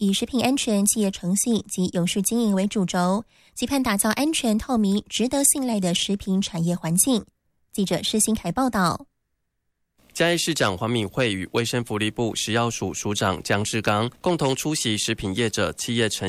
以食品安全、企业诚信及永续经营为主轴，期盼打造安全、透明、值得信赖的食品产业环境。记者施新凯报道。 嘉义市长黄敏惠与卫生福利部食药署署长江志刚共同出席食品业者企业诚